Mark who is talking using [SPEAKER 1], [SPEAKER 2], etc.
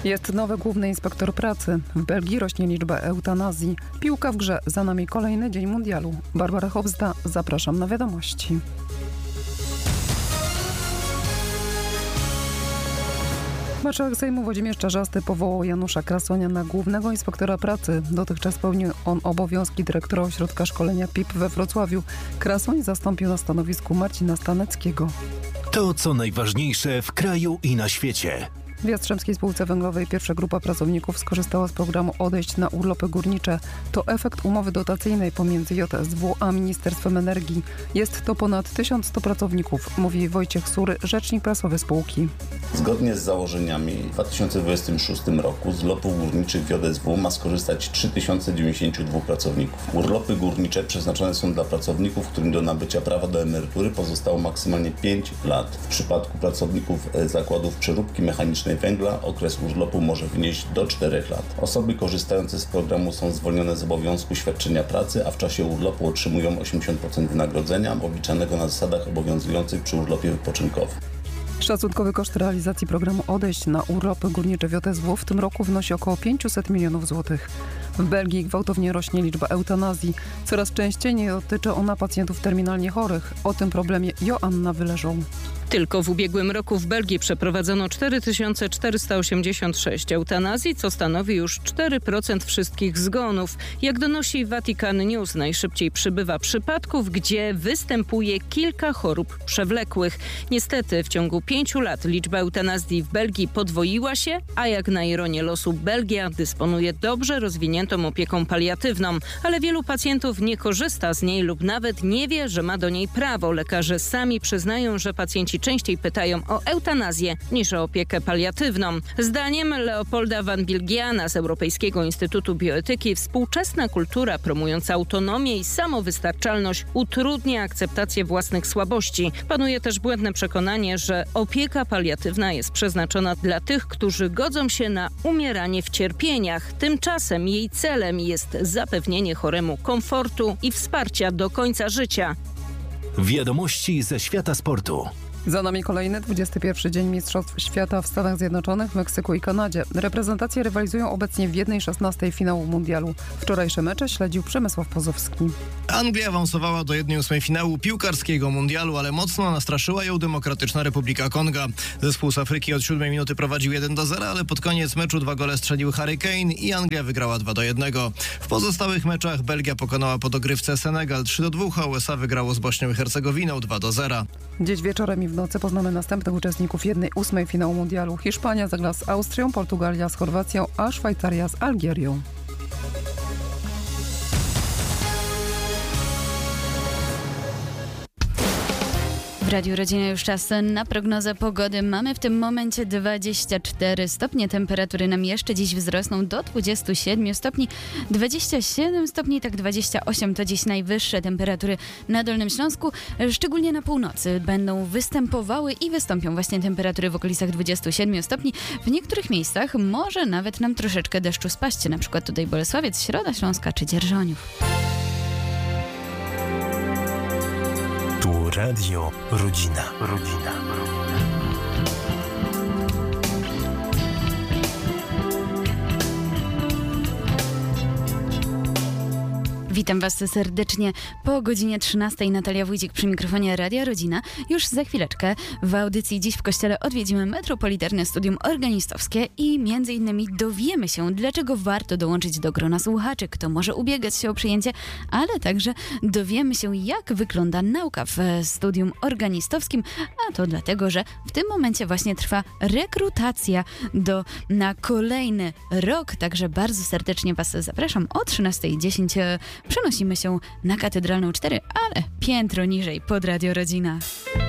[SPEAKER 1] Jest nowy główny inspektor pracy. W Belgii rośnie liczba eutanazji. Piłka w grze. Za nami kolejny dzień mundialu. Barbara Hofzda, zapraszam na wiadomości. Marszałek Sejmu Włodzimierz Czarzasty powołał Janusza Krasonia na głównego inspektora pracy. Dotychczas pełnił on obowiązki dyrektora Ośrodka Szkolenia PIP we Wrocławiu. Krasoń zastąpił na stanowisku Marcina Staneckiego.
[SPEAKER 2] To, co najważniejsze w kraju i na świecie.
[SPEAKER 1] W Jastrzębskiej Spółce Węglowej pierwsza grupa pracowników skorzystała z programu Odejść na urlopy górnicze. To efekt umowy dotacyjnej pomiędzy JSW a Ministerstwem Energii. Jest to ponad 1100 pracowników, mówi Wojciech Sury, rzecznik prasowy spółki.
[SPEAKER 3] Zgodnie z założeniami w 2026 roku z urlopów górniczych w JSW ma skorzystać 3092 pracowników. Urlopy górnicze przeznaczone są dla pracowników, którym do nabycia prawa do emerytury pozostało maksymalnie 5 lat. W przypadku pracowników zakładów przeróbki mechanicznej węgla okres urlopu może wynieść do 4 lat. Osoby korzystające z programu są zwolnione z obowiązku świadczenia pracy, a w czasie urlopu otrzymują 80% wynagrodzenia obliczanego na zasadach obowiązujących przy urlopie wypoczynkowym.
[SPEAKER 1] Szacunkowy koszt realizacji programu Odejść na urlopy górnicze w JSW w tym roku wynosi około 500 milionów złotych. W Belgii gwałtownie rośnie liczba eutanazji. Coraz częściej nie dotyczy ona pacjentów terminalnie chorych. O tym problemie Joanna Wyleżą.
[SPEAKER 4] Tylko w ubiegłym roku w Belgii przeprowadzono 4486 eutanazji, co stanowi już 4% wszystkich zgonów. Jak donosi Vatican News, najszybciej przybywa przypadków, gdzie występuje kilka chorób przewlekłych. Niestety w ciągu 5 lat liczba eutanazji w Belgii podwoiła się, a jak na ironię losu Belgia dysponuje dobrze rozwiniętą opieką paliatywną, ale wielu pacjentów nie korzysta z niej lub nawet nie wie, że ma do niej prawo. Lekarze sami przyznają, że pacjenci częściej pytają o eutanazję niż o opiekę paliatywną. Zdaniem Leopolda van Bilgiana z Europejskiego Instytutu Bioetyki współczesna kultura promująca autonomię i samowystarczalność utrudnia akceptację własnych słabości. Panuje też błędne przekonanie, że opieka paliatywna jest przeznaczona dla tych, którzy godzą się na umieranie w cierpieniach. Tymczasem jej celem jest zapewnienie choremu komfortu i wsparcia do końca życia.
[SPEAKER 2] Wiadomości ze świata sportu.
[SPEAKER 1] Za nami kolejny 21 dzień Mistrzostw Świata w Stanach Zjednoczonych, Meksyku i Kanadzie. Reprezentacje rywalizują obecnie w 1/16 finału mundialu. Wczorajsze mecze śledził Przemysław Pozowski.
[SPEAKER 5] Anglia awansowała do 1/8 finału piłkarskiego mundialu, ale mocno nastraszyła ją Demokratyczna Republika Konga. Zespół z Afryki od 7 minuty prowadził 1-0, ale pod koniec meczu 2 gole strzelił Harry Kane i Anglia wygrała 2-1. W pozostałych meczach Belgia pokonała po dogrywce Senegal 3-2, a USA wygrało z Bośnią i Hercegowiną 2-0.
[SPEAKER 1] Dziś wieczorem i w nocy poznamy następnych uczestników 1/8 finału mundialu. Hiszpania zagra z Austrią, Portugalia z Chorwacją, a Szwajcaria z Algierią.
[SPEAKER 6] W Radiu Rodzina już czas na prognozę pogody. Mamy w tym momencie 24 stopnie. Temperatury nam jeszcze dziś wzrosną do 27 stopni. 27 stopni, tak 28 to dziś najwyższe temperatury na Dolnym Śląsku. Szczególnie na północy będą występowały i wystąpią właśnie temperatury w okolicach 27 stopni. W niektórych miejscach może nawet nam troszeczkę deszczu spaść. Na przykład tutaj Bolesławiec, Środa Śląska czy Dzierżoniów.
[SPEAKER 2] Tu Radio Rodzina.
[SPEAKER 6] Witam Was serdecznie po godzinie 13. Natalia Wójcik przy mikrofonie Radia Rodzina. Już za chwileczkę w audycji Dziś w Kościele odwiedzimy Metropolitarne Studium Organistowskie i między innymi dowiemy się, dlaczego warto dołączyć do grona słuchaczy, kto może ubiegać się o przyjęcie, ale także dowiemy się, jak wygląda nauka w studium organistowskim, a to dlatego, że w tym momencie właśnie trwa rekrutacja na kolejny rok, także bardzo serdecznie Was zapraszam. O 13:10 przenosimy się na Katedralną 4, ale piętro niżej pod Radio Rodzina.